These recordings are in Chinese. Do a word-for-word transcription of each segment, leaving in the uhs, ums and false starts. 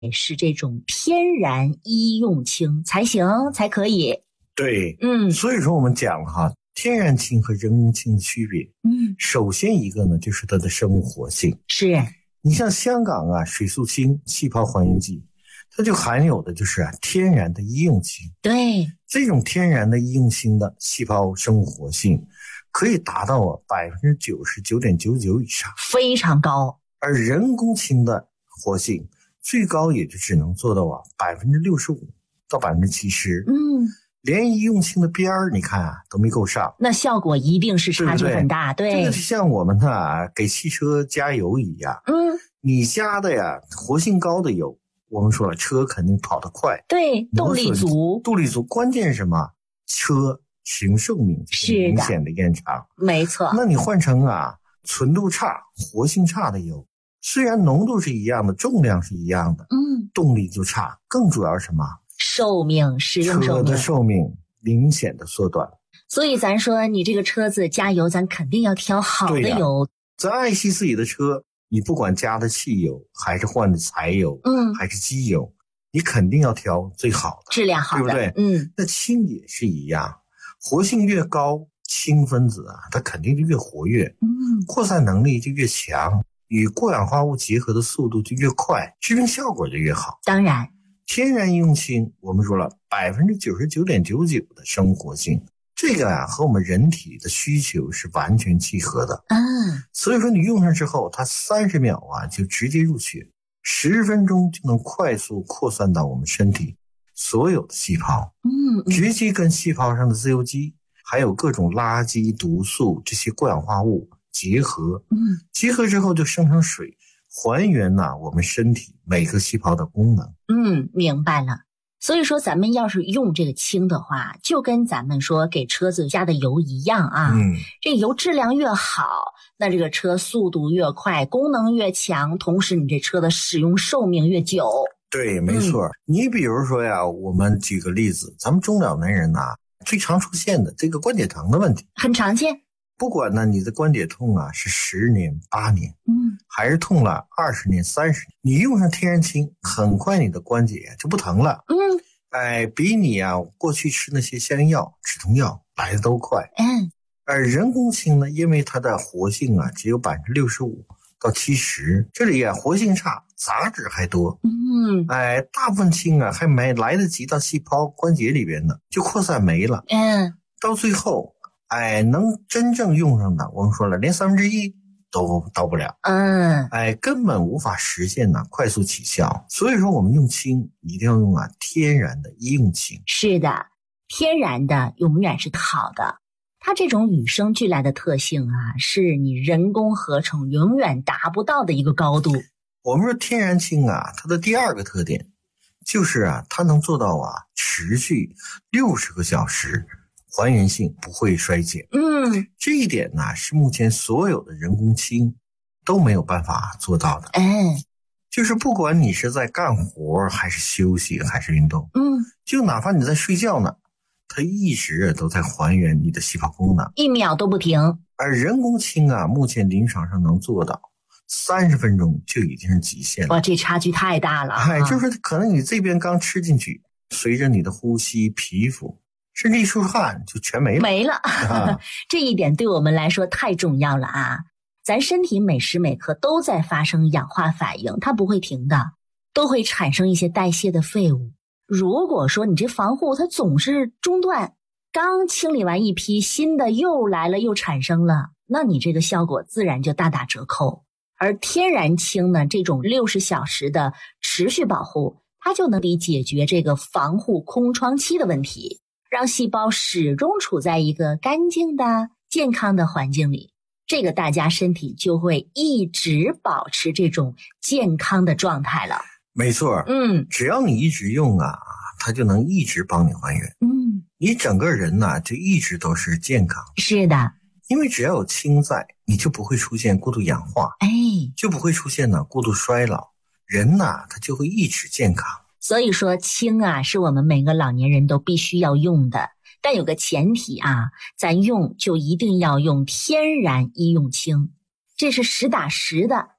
是这种天然医用氢才行，才可以。 对， 嗯， 所以说我们讲了哈，天然氢和人工氢的区别。 嗯， 首先一个呢，就是它的生物活性。 是你像香港啊，水素氢气泡还原剂，它就含有的就是啊天然的医用氢。 对， 这种天然的医用氢的细胞生物活性可以达到啊百分之九十九点九九以上， 非常高。 而人工氢的活性最高也就只能做到啊百分之六十五到百分之七十。 嗯， 连医用氢的边儿，你看啊都没够上， 那效果一定是差距很大。对， 这个就像我们啊给汽车加油一样。 嗯， 你加的呀活性高的油，我们说了车肯定跑得快， 对，动力足， 动力足。关键是什么？车使用寿命是明显的延长。 没错。 那你换成啊纯度差、活性差的油，虽然浓度是一样的，重量是一样的， 嗯， 动力就差。更主要是什么？ 寿命，使用寿命， 车的寿命明显的缩短。 所以咱说你这个车子加油，咱肯定要挑好的油。 咱爱惜自己的车，你不管加的汽油还是换的柴油， 嗯， 还是机油，你肯定要挑最好的， 质量好的， 对不对？ 嗯， 那氢也是一样，活性越高，氢分子啊，它肯定就越活跃， 嗯， 扩散能力就越强，与过氧化物结合的速度就越快，致病效果就越好。 当然， 天然医用氢，我们说了百分之九十九点九九的生物活性，这个啊和我们人体的需求是完全契合的。 嗯， 所以说你用上之后，它三十秒啊就直接入血，十分钟就能快速扩散到我们身体所有的细胞， 嗯，嗯直接跟细胞上的自由基还有各种垃圾、毒素这些过氧化物结合， 嗯， 结合之后就生成水，还原呐、啊、我们身体每个细胞的功能。 嗯，明白了。所以说咱们要是用这个氢的话，就跟咱们说给车子加的油一样啊， 嗯， 这油质量越好，那这个车速度越快，功能越强，同时你这车的使用寿命越久。 对，没错。嗯、你比如说呀，我们举个例子，咱们中老年人呐、啊，最常出现的这个关节疼的问题， 很常见。 不管呢你的关节痛啊是十年、八年， 嗯， 还是痛了二十年、三十年，你用上天然氢，很快你的关节就不疼了。 嗯， 哎，比你啊过去吃那些消炎药、止痛药来的都快。 嗯， 而人工氢呢，因为它的活性啊只有百分之六十五到七十，这里啊活性差，杂质还多。 嗯， 哎，大部分氢啊还没来得及到细胞关节里边呢，就扩散没了。 嗯， 到最后。哎，能真正用上的，我们说了，连三分之一都到不了。 嗯， 哎，根本无法实现呢快速起效。所以说，我们用氢一定要用啊天然的医用氢。 是的，天然的永远是好的。它这种与生俱来的特性啊，是你人工合成永远达不到的一个高度。 我们说天然氢啊，它的第二个特点就是啊，它能做到啊持续六十个小时。还原性不会衰减， 嗯， 这一点呢是目前所有的人工氢都没有办法做到的。 嗯， 就是不管你是在干活还是休息还是运动， 嗯， 就哪怕你在睡觉呢，它一直都在还原你的细胞功能， 一秒都不停。 而人工氢啊，目前临床上能做到三十分钟就已经是极限了。 哇，这差距太大了。 哎，就是可能你这边刚吃进去，随着你的呼吸、皮肤。甚至一出汗就全没了， 没了、 啊、 这一点对我们来说太重要了啊！咱身体每时每刻都在发生氧化反应，它不会停的，都会产生一些代谢的废物。如果说你这防护它总是中断，刚清理完一批，新的又来了又产生了，那你这个效果自然就大打折扣。而天然氢呢，这种六十小时的持续保护，它就能给解决这个防护空窗期的问题。让细胞始终处在一个干净的、健康的环境里，这个大家身体就会一直保持这种健康的状态了。 没错， 嗯， 只要你一直用啊，它就能一直帮你还原。 嗯， 你整个人呢、啊、就一直都是健康。 是的， 因为只要有氢在，你就不会出现过度氧化， 哎， 就不会出现呢过度衰老，人呢他就会一直健康。 所以说氢啊是我们每个老年人都必须要用的，但有个前提啊，咱用就一定要用天然医用氢，这是实打实的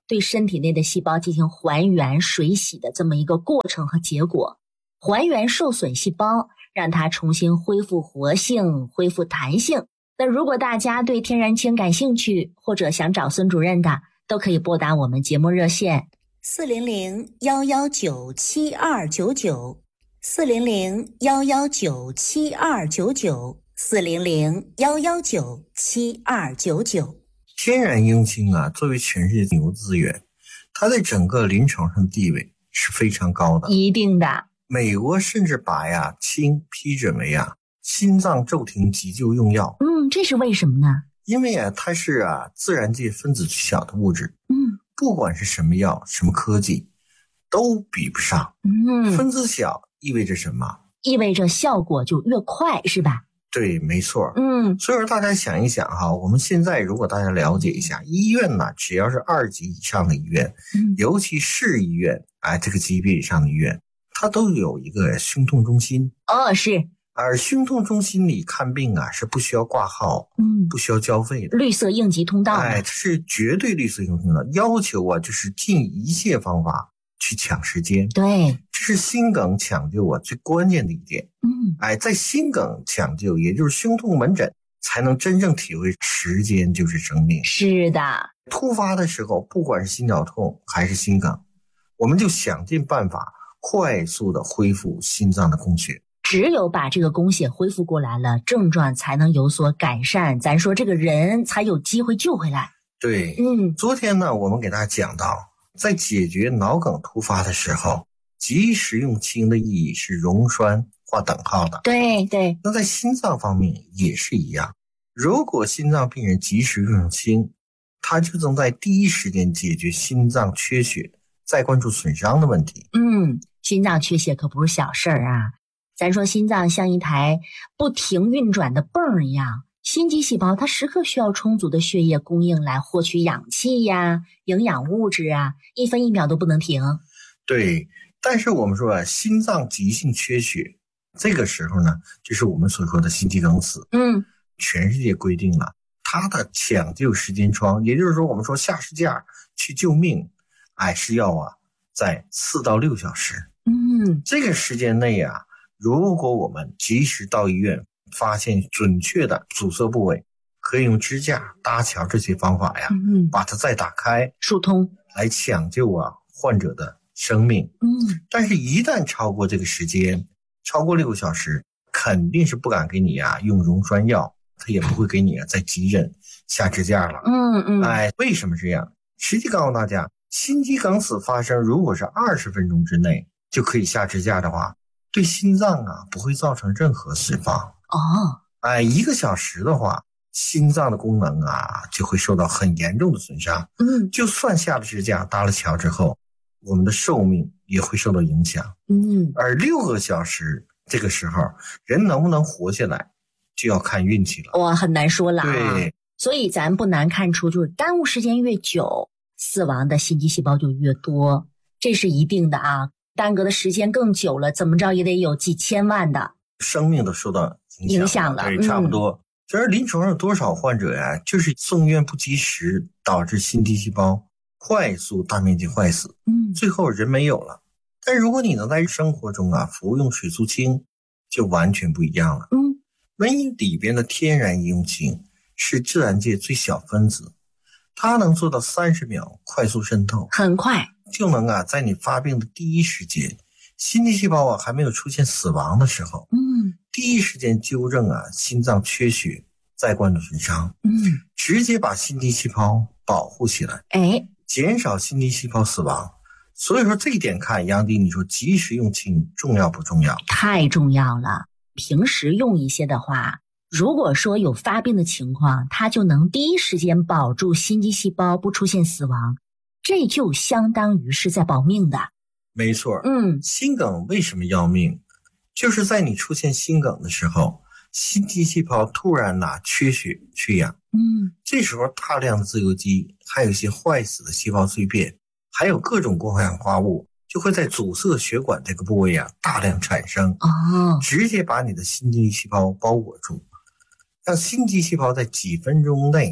对身体内的细胞进行还原水洗的这么一个过程和结果，还原受损细胞，让它重新恢复活性，恢复弹性。那如果大家对天然氢感兴趣，或者想找孙主任的，都可以拨打我们节目热线四零零幺幺九七二九九，四零零幺幺九七二九九，四零零幺幺九七二九九。 天然鹰氢啊，作为全世界牛资源，它在整个临床上的地位是非常高的。 一定的。 美国甚至把呀氢批准为啊心脏骤停急救用药。 嗯，这是为什么呢？ 因为啊，它是啊自然界分子最小的物质。 嗯， 不管是什么药、什么科技，都比不上。 嗯， 分子小意味着什么？ 意味着效果就越快，是吧？ 对，没错。 嗯， 所以说大家想一想哈，我们现在如果大家了解一下，医院呢，只要是二级以上的医院， 嗯， 尤其市医院，哎，这个级别以上的医院，它都有一个胸痛中心。 哦，是。 而胸痛中心里看病啊，是不需要挂号， 嗯， 不需要交费的， 绿色应急通道。 哎，它是绝对绿色应急通道，要求啊，就是尽一切方法去抢时间。 对， 这是心梗抢救啊最关键的一点。 嗯， 哎，在心梗抢救，也就是胸痛门诊，才能真正体会时间就是生命。 是的。 突发的时候，不管是心绞痛还是心梗，我们就想尽办法快速的恢复心脏的供血。 只有把这个供血恢复过来了，症状才能有所改善，咱说这个人才有机会救回来。 对， 嗯， 昨天呢，我们给大家讲到，在解决脑梗突发的时候，及时用氢的意义是溶栓画等号的。 对对。 那在心脏方面也是一样，如果心脏病人及时用氢，他就能在第一时间解决心脏缺血、再关注损伤的问题。 嗯，心脏缺血可不是小事儿啊。咱说心脏像一台不停运转的泵一样，心肌细胞它时刻需要充足的血液供应来获取氧气呀、营养物质啊，一分一秒都不能停。 对，但是我们说啊，心脏急性缺血，这个时候呢，就是我们所说的心肌梗死。 嗯， 全世界规定了它的抢救时间窗，也就是说我们说下支架去救命，哎，是要啊在四到六小时。 嗯， 这个时间内啊，如果我们及时到医院，发现准确的阻塞部位，可以用支架、搭桥这些方法呀， 嗯， 把它再打开， 疏通， 来抢救啊患者的生命。 嗯， 但是，一旦超过这个时间，超过六个小时，肯定是不敢给你啊用溶栓药，他也不会给你啊在急诊下支架了。 嗯嗯， 哎，为什么这样？实际告诉大家，心肌梗死发生，如果是二十分钟之内就可以下支架的话，对心脏啊不会造成任何损伤。 哦， 哎，一个小时的话，心脏的功能啊就会受到很严重的损伤。 嗯， 就算下了支架、搭了桥之后，我们的寿命也会受到影响。 嗯， 而六个小时这个时候，人能不能活下来，就要看运气了。 哇，很难说了啊。 对， 所以咱不难看出，就是耽误时间越久，死亡的心肌细胞就越多，这是一定的啊。耽搁的时间更久了，怎么着也得有几千万的生命都受到影响了。 影响了， 对，差不多。这、嗯、临床上有多少患者呀、啊，就是送医院不及时，导致心肌细胞快速大面积坏死， 嗯， 最后人没有了。但如果你能在生活中啊服用水素氢，就完全不一样了。 嗯， 瘟疫里边的天然医用氢是自然界最小分子，它能做到三十秒快速渗透， 很快就能啊在你发病的第一时间，心肌细胞啊还没有出现死亡的时候， 嗯， 第一时间纠正啊心脏缺血再关注损伤， 嗯， 直接把心肌细胞保护起来， 哎， 减少心肌细胞死亡。所以说这一点看，杨迪，你说及时用氢重要不重要？ 太重要了。平时用一些的话，如果说有发病的情况，它就能第一时间保住心肌细胞不出现死亡，这就相当于是在保命的。 没错， 嗯， 心梗为什么要命？就是在你出现心梗的时候，心肌细胞突然呐、啊、缺血缺氧， 嗯， 这时候大量的自由基，还有一些坏死的细胞碎片，还有各种过氧化物，就会在阻塞血管这个部位啊大量产生， 哦， 直接把你的心肌细胞包裹住，让心肌细胞在几分钟内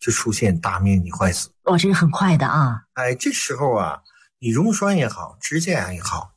就出现大面积坏死。 哦，这个很快的啊。 哎，这时候啊，你溶栓也好，支架也好，